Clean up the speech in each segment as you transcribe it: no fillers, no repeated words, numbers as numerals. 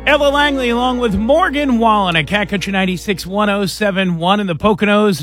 Ella Langley along with Morgan Wallen at Cat Country 96.1071 in the Poconos,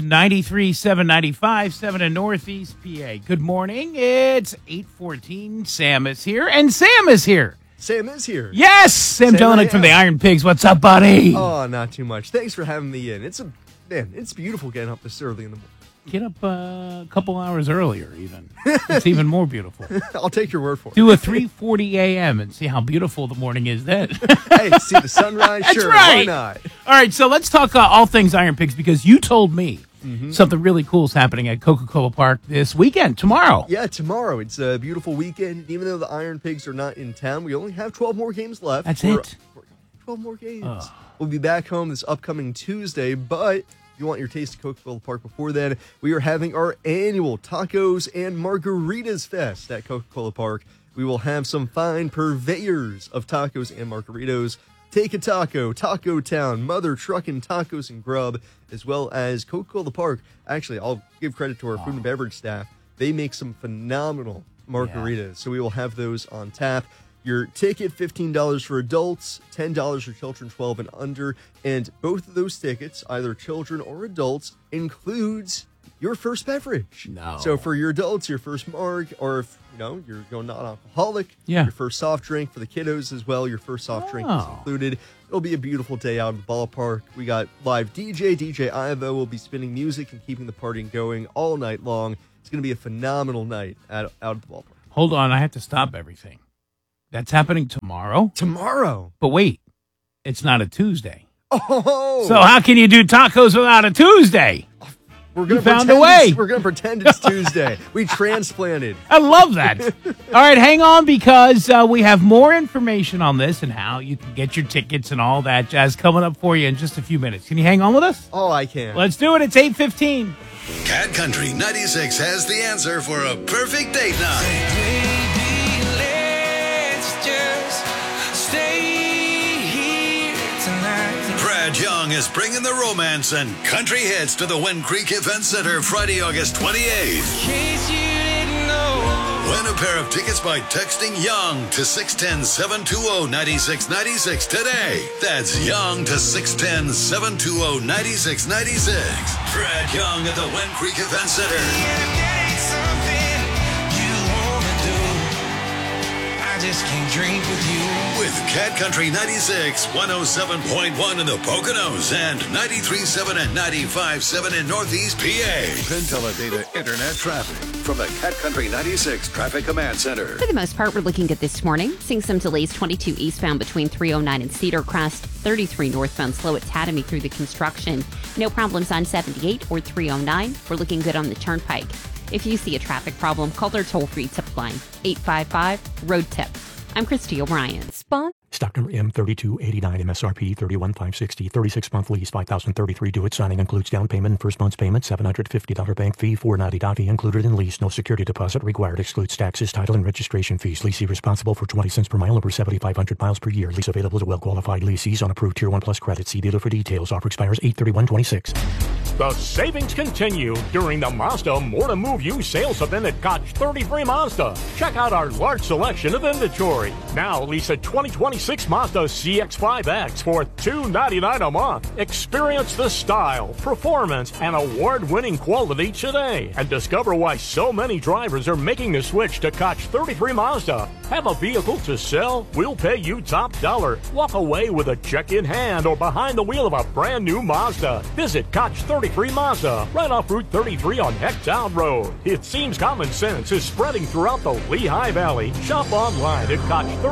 93.7, 95.7 in Northeast PA. Good morning. It's 8:14. Sam is here, and Sam is here. Sam is here. Yes! Sam Jelinek from the Iron Pigs. What's up, buddy? Oh, not too much. Thanks for having me in. It's beautiful getting up this early in the morning. Get up a couple hours earlier, even. It's even more beautiful. I'll take your word for it. Do a 3:40 a.m. and see how beautiful the morning is then. Hey, see the sunrise? That's sure, right. Why not? All right, so let's talk all things Iron Pigs, because you told me something really cool is happening at Coca-Cola Park this weekend, tomorrow. Yeah, tomorrow. It's a beautiful weekend. Even though the Iron Pigs are not in town, we only have 12 more games left. That's it? 12 more games. We'll be back home this upcoming Tuesday, but if you want your taste of Coca-Cola Park before then, we are having our annual Tacos and Margaritas Fest at Coca-Cola Park. We will have some fine purveyors of tacos and margaritas. Take a Taco, Taco Town, Mother Truckin' Tacos and Grub, as well as Coca-Cola Park. Actually, I'll give credit to our food and beverage staff. They make some phenomenal margaritas, so we will have those on tap. Your ticket, $15 for adults, $10 for children 12 and under. And both of those tickets, either children or adults, includes your first beverage. No. So for your adults, your first marg, or if you're going non-alcoholic, your first soft drink. For the kiddos as well, your first soft drink is included. It'll be a beautiful day out at the ballpark. We got live DJ Ivo will be spinning music and keeping the party going all night long. It's going to be a phenomenal night out at the ballpark. Hold on, I have to stop everything. That's happening tomorrow? Tomorrow. But wait, it's not a Tuesday. Oh! So how can you do tacos without a Tuesday? We're gonna found a way. We're going to pretend it's Tuesday. We transplanted. I love that. All right, hang on, because we have more information on this and how you can get your tickets and all that jazz coming up for you in just a few minutes. Can you hang on with us? Oh, I can. Let's do it. It's 8:15. Cat Country 96 has the answer for a perfect date night. Brad Young is bringing the romance and country hits to the Wind Creek Event Center Friday, August 28th. Win a pair of tickets by texting Young to 610-720-9696 today. That's Young to 610-720-9696. Brad Young at the Wind Creek Event Center. Just can't drink with you. With Cat Country 96, 107.1 in the Poconos, and 93.7 and 95.7 in Northeast PA. Penteledata Internet traffic from the Cat Country 96 Traffic Command Center. For the most part, we're looking good this morning. Seeing some delays 22 eastbound between 309 and Cedar Crest, 33 northbound slow at Tatamy through the construction. No problems on 78 or 309. We're looking good on the Turnpike. If you see a traffic problem, call their toll-free tip line, 855-ROAD-TIP. I'm Christy O'Brien. Stock number M3289, MSRP 31560, 36-month lease, $5,033 due at signing, includes down payment and first month's payment, $750 bank fee, $490 fee included in lease, no security deposit required, excludes taxes, title, and registration fees. Leasee responsible for 20 cents per mile over 7,500 miles per year. Lease available to well-qualified leasees on approved Tier 1 Plus credit. See dealer for details. Offer expires 8/31/26. The savings continue during the Mazda More to Move You sales event at Koch 33 Mazda. Check out our large selection of inventory. Now lease a 2026 Mazda CX-5X for $299 a month. Experience the style, performance, and award-winning quality today. And discover why so many drivers are making the switch to Koch 33 Mazda. Have a vehicle to sell? We'll pay you top dollar. Walk away with a check in hand or behind the wheel of a brand new Mazda. Visit Koch 33 Mazda, right off Route 33 on Hecktown Road. It seems common sense is spreading throughout the Lehigh Valley. Shop online at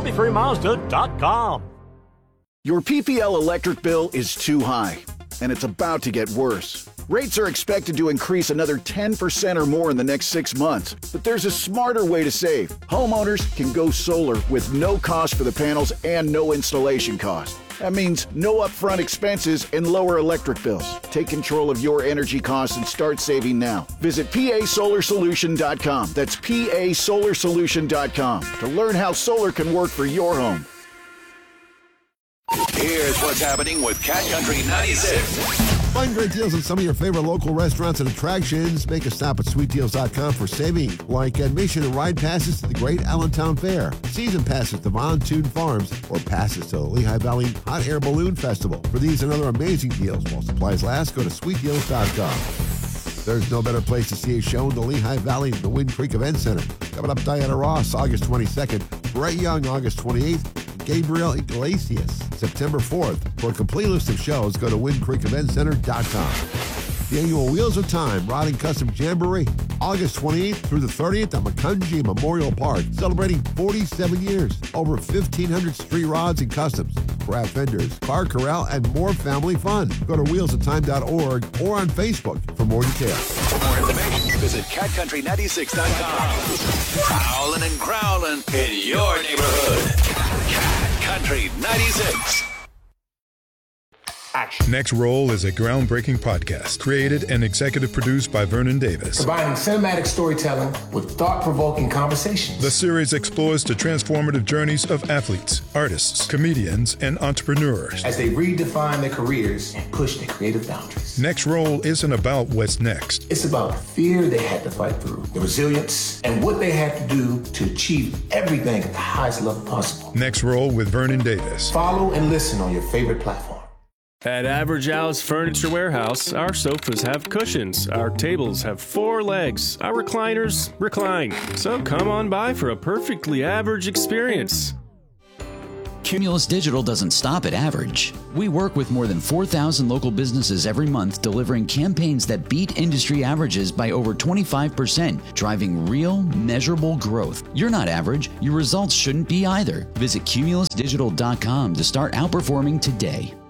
Koch33Mazda.com. Your PPL electric bill is too high, and it's about to get worse. Rates are expected to increase another 10% or more in the next 6 months. But there's a smarter way to save. Homeowners can go solar with no cost for the panels and no installation cost. That means no upfront expenses and lower electric bills. Take control of your energy costs and start saving now. Visit PASolarSolution.com. That's PASolarSolution.com to learn how solar can work for your home. Here's what's happening with Cat Country 96. Find great deals at some of your favorite local restaurants and attractions. Make a stop at sweetdeals.com for saving, like admission and ride passes to the Great Allentown Fair, season passes to Von Thun Farms, or passes to the Lehigh Valley Hot Air Balloon Festival. For these and other amazing deals while supplies last, go to sweetdeals.com. There's no better place to see a show in the Lehigh Valley than the Wind Creek Event Center. Coming up, Diana Ross, August 22nd, Brett Young, August 28th, Gabriel Iglesias, September 4th. For a complete list of shows, go to windcreekeventcenter.com. The annual Wheels of Time Rod and Custom Jamboree, August 28th through the 30th at Macungie Memorial Park, celebrating 47 years. Over 1,500 street rods and customs, craft vendors, car corral, and more family fun. Go to wheelsoftime.org or on Facebook for more details. For more information, visit catcountry96.com. Prowling and growling in your neighborhood. Cat Country 96. Next Roll is a groundbreaking podcast created and executive produced by Vernon Davis. Combining cinematic storytelling with thought-provoking conversations. The series explores the transformative journeys of athletes, artists, comedians, and entrepreneurs as they redefine their careers and push their creative boundaries. Next Roll isn't about what's next. It's about the fear they had to fight through, the resilience, and what they had to do to achieve everything at the highest level possible. Next Roll with Vernon Davis. Follow and listen on your favorite platform. At Average Al's Furniture Warehouse, our sofas have cushions, our tables have 4 legs, our recliners recline. So come on by for a perfectly average experience. Cumulus Digital doesn't stop at average. We work with more than 4,000 local businesses every month, delivering campaigns that beat industry averages by over 25%, driving real, measurable growth. You're not average. Your results shouldn't be either. Visit cumulusdigital.com to start outperforming today.